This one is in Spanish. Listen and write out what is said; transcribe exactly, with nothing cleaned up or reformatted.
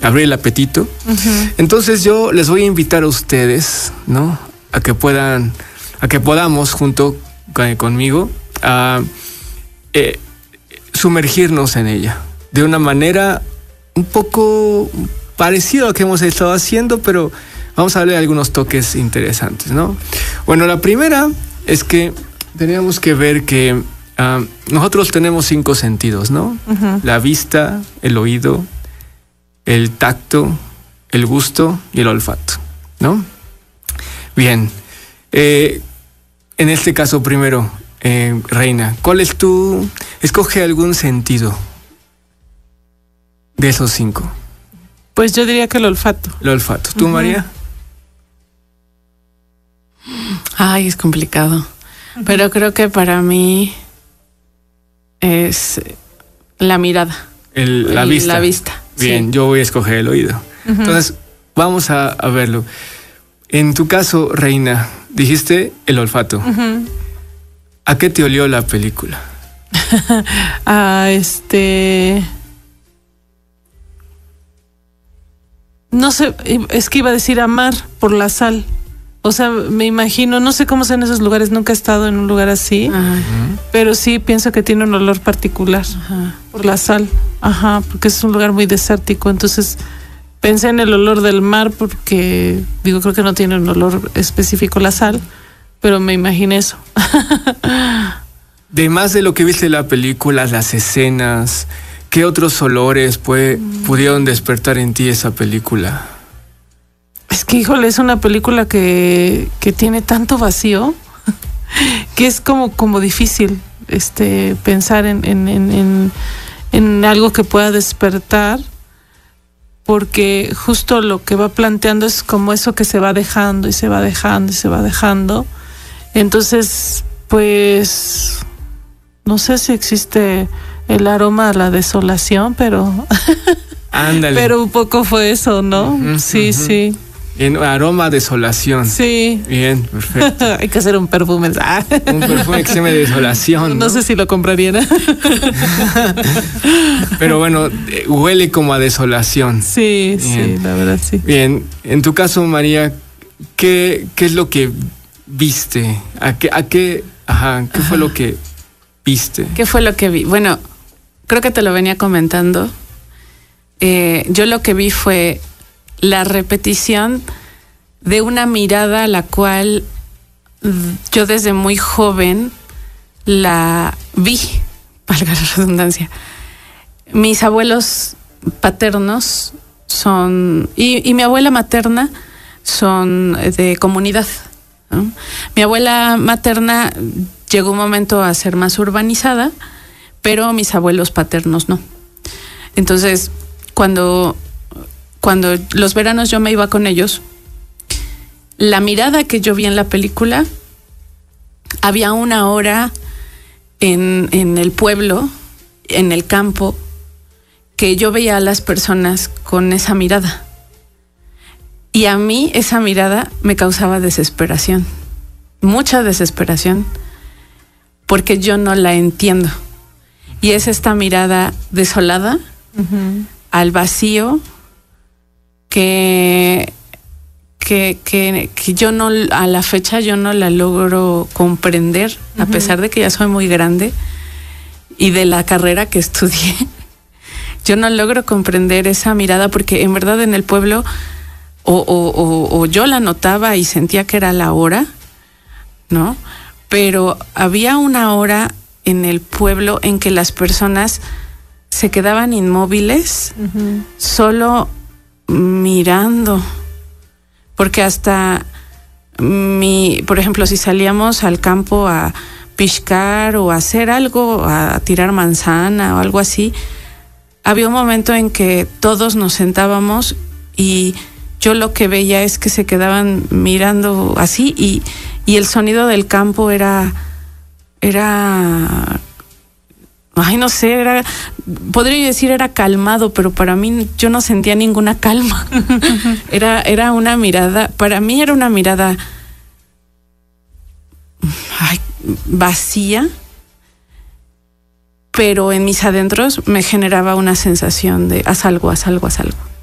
abrir el apetito. Uh-huh. Entonces yo les voy a invitar a ustedes, ¿no? A que puedan, a que podamos junto con, conmigo a eh, sumergirnos en ella de una manera un poco parecida a lo que hemos estado haciendo, pero vamos a darle algunos toques interesantes, ¿no? Bueno, la primera es que teníamos que ver que uh, nosotros tenemos cinco sentidos, ¿no? Uh-huh. La vista, el oído, el tacto, el gusto y el olfato, ¿no? Bien, eh, en este caso primero, eh, Reina, ¿cuál es tu... Escoge algún sentido de esos cinco? Pues yo diría que el olfato. El olfato. ¿Tú, uh-huh. María? Ay, es complicado. Uh-huh. Pero creo que para mí es la mirada. El, la el, vista. La vista. Bien, sí. Yo voy a escoger el oído. Uh-huh. Entonces, vamos a, a verlo. En tu caso, Reina, dijiste el olfato. Uh-huh. ¿A qué te olió la película? Ah, este... No sé, es que iba a decir a mar por la sal. O sea, me imagino, no sé cómo son esos lugares, nunca he estado en un lugar así, ajá. Pero sí pienso que tiene un olor particular, ajá. Por la sal, ajá, porque es un lugar muy desértico. Entonces pensé en el olor del mar porque, digo, creo que no tiene un olor específico la sal, pero me imaginé eso. De más de lo que viste en la película, las escenas, ¿qué otros olores puede, mm. pudieron despertar en ti esa película? Es que, híjole, es una película que, que tiene tanto vacío que es como, como difícil este, pensar en, en, en, en, en algo que pueda despertar, porque justo lo que va planteando es como eso que se va dejando y se va dejando y se va dejando. Entonces, pues, no sé si existe el aroma a la desolación, pero... Ándale. Pero un poco fue eso, ¿no? Uh-huh, sí, uh-huh. Sí. En aroma a desolación. Sí. Bien, perfecto. Hay que hacer un perfume. Un perfume que se llame desolación. No, ¿no? no sé si lo comprarían. Pero bueno, huele como a desolación. Sí, bien. Sí, la verdad sí. Bien, en tu caso, María, ¿qué, qué es lo que viste? ¿A qué, a qué, ajá, qué ajá. fue lo que viste? ¿Qué fue lo que vi? Bueno, creo que te lo venía comentando. Eh, yo lo que vi fue la repetición de una mirada a la cual yo desde muy joven la vi, valga la redundancia. Mis abuelos paternos son, y, y mi abuela materna son de comunidad, ¿no? Mi abuela materna llegó un momento a ser más urbanizada, pero mis abuelos paternos no. Entonces, cuando, cuando los veranos yo me iba con ellos, la mirada que yo vi en la película, había una hora en, en el pueblo, en el campo, que yo veía a las personas con esa mirada. Y a mí esa mirada me causaba desesperación, mucha desesperación, porque yo no la entiendo. Y es esta mirada desolada, uh-huh. al vacío, que, que, que, que yo no, a la fecha yo no la logro comprender, uh-huh. a pesar de que ya soy muy grande y de la carrera que estudié. Yo no logro comprender esa mirada porque en verdad en el pueblo o, o, o, o yo la notaba y sentía que era la hora, ¿no? Pero había una hora en el pueblo en que las personas se quedaban inmóviles, uh-huh. solo mirando, porque hasta mi, por ejemplo, si salíamos al campo a piscar o a hacer algo, a tirar manzana o algo así, había un momento en que todos nos sentábamos y yo lo que veía es que se quedaban mirando así y, y el sonido del campo era, era, ay, no sé, era, podría decir era calmado, pero para mí yo no sentía ninguna calma. Era, era una mirada, para mí era una mirada ay, vacía, pero en mis adentros me generaba una sensación de haz algo, haz algo, haz algo.